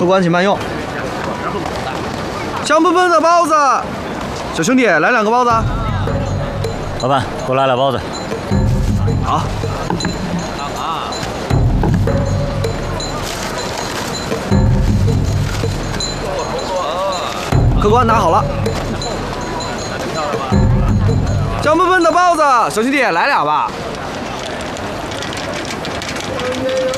客官请慢用。香喷喷的包子，小兄弟来2个包子。 老板，给我来2包子。 好。客官拿好了。香喷喷的包子，小兄弟来2吧。